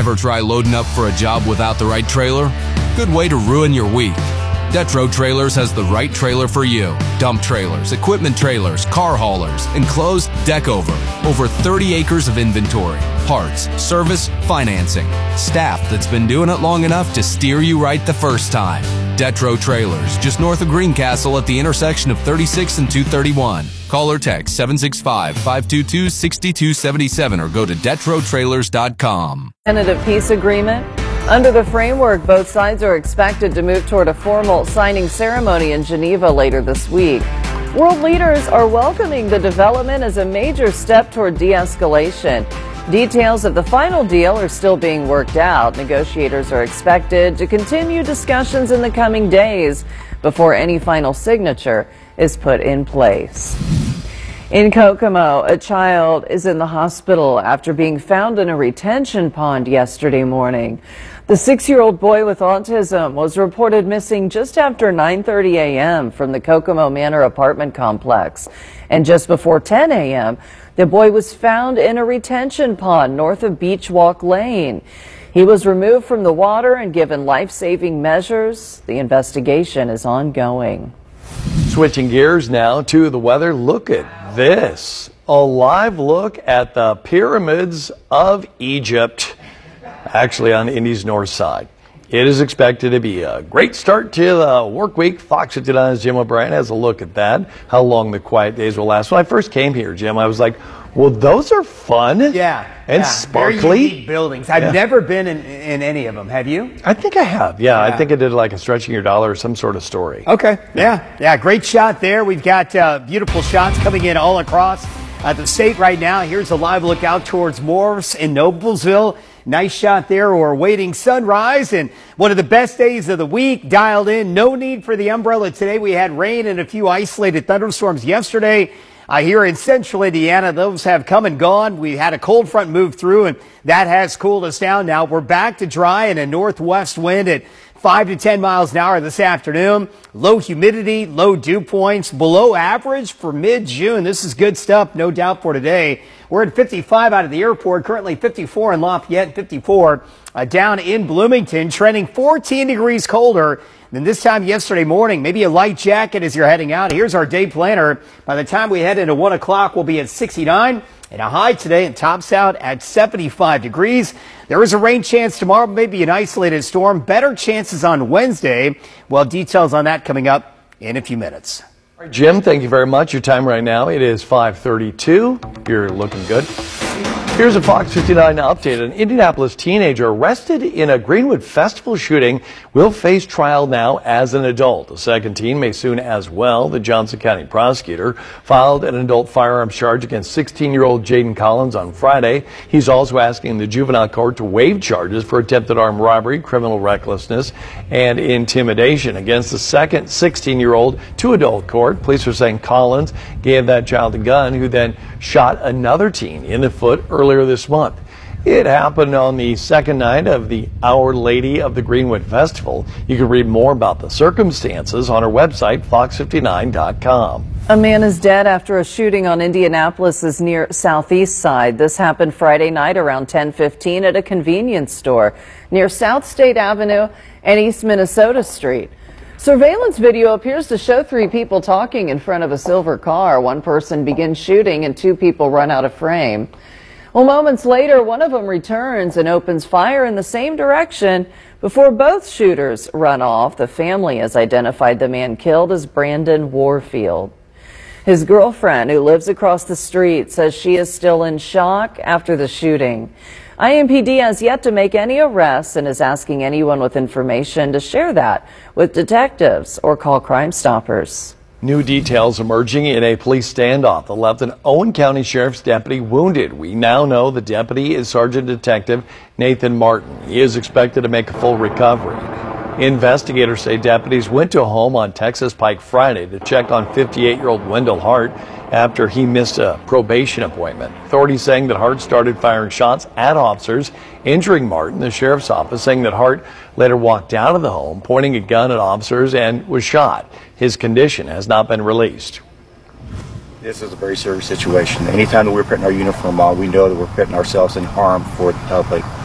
Ever try loading up for a job without the right trailer? Good way to ruin your week. Detro Trailers has the right trailer for you. Dump trailers, equipment trailers, car haulers, enclosed deck over. Over 30 acres of inventory, parts, service, financing. Staff that's been doing it long enough to steer you right the first time. Detro Trailers, just north of Greencastle at the intersection of 36 and 231. Call or text 765-522-6277 or go to DetroTrailers.com. Tentative peace agreement. Under the framework, both sides are expected to move toward a formal signing ceremony in Geneva later this week. World leaders are welcoming the development as a major step toward de-escalation. Details of the final deal are still being worked out. Negotiators are expected to continue discussions in the coming days before any final signature is put in place. In Kokomo, a child is in the hospital after being found in a retention pond yesterday morning. The 6-year-old boy with autism was reported missing just after 9:30 a.m. from the Kokomo Manor apartment complex. And just before 10 a.m., the boy was found in a retention pond north of Beach Walk Lane. He was removed from the water and given life-saving measures. The investigation is ongoing. Switching gears now to the weather. Look at this. A live look at the pyramids of Egypt, actually on Indy's north side. It is expected to be a great start to the work week. Fox 59's Jim O'Brien has a look at that, how long the quiet days will last. When I first came here, Jim, I was like, well, those are fun. Yeah. And sparkly. Very unique buildings. I've never been in any of them. Have you? I think I have. Yeah, I think I did like a Stretching Your Dollar or some sort of story. Okay. Yeah. Great shot there. We've got beautiful shots coming in all across the state right now. Here's a live look out towards Morris in Noblesville. Nice shot there. We're awaiting sunrise and one of the best days of the week dialed in. No need for the umbrella today. We had rain and a few isolated thunderstorms yesterday. Here in central Indiana, those have come and gone. We had a cold front move through, and that has cooled us down. Now we're back to dry and a northwest wind at 5 to 10 miles an hour this afternoon. Low humidity, low dew points, below average for mid-June. This is good stuff, no doubt, for today. We're at 55 out of the airport, currently 54 in Lafayette, 54 down in Bloomington, trending 14 degrees colder than this time yesterday morning. Maybe a light jacket as you're heading out. Here's our day planner. By the time we head into 1 o'clock, we'll be at 69 and a high today and tops out at 75 degrees. There is a rain chance tomorrow, maybe an isolated storm. Better chances on Wednesday. Well, details on that coming up in a few minutes. All right, Jim, thank you very much. Your time right now, it is 5:32. You're looking good. Here's a Fox 59 update. An Indianapolis teenager arrested in a Greenwood Festival shooting will face trial now as an adult. A second teen may soon as well. The Johnson County prosecutor filed an adult firearms charge against 16-year-old Jaden Collins on Friday. He's also asking the juvenile court to waive charges for attempted armed robbery, criminal recklessness, and intimidation against the second 16-year-old to adult court. Police are saying Collins gave that child a gun, who then shot another teen in the foot earlier this month. It happened on the second night of the Our Lady of the Greenwood Festival. You can read more about the circumstances on our website, fox59.com. A man is dead after a shooting on Indianapolis's near southeast side. This happened Friday night around 10:15 at a convenience store near South State Avenue and East Minnesota Street. Surveillance video appears to show 3 people talking in front of a silver car. One person begins shooting and 2 people run out of frame. Well, moments later, one of them returns and opens fire in the same direction before both shooters run off. The family has identified the man killed as Brandon Warfield. His girlfriend, who lives across the street, says she is still in shock after the shooting. IMPD has yet to make any arrests and is asking anyone with information to share that with detectives or call Crime Stoppers. New details emerging in a police standoff that left an Owen County Sheriff's deputy wounded. We now know the deputy is Sergeant Detective Nathan Martin. He is expected to make a full recovery. Investigators say deputies went to a home on Texas Pike Friday to check on 58-year-old Wendell Hart after he missed a probation appointment. Authorities saying that Hart started firing shots at officers, injuring Martin. The sheriff's office saying that Hart later walked out of the home, pointing a gun at officers, and was shot. His condition has not been released. This is a very serious situation. Anytime that we're putting our uniform on, we know that we're putting ourselves in harm for the public.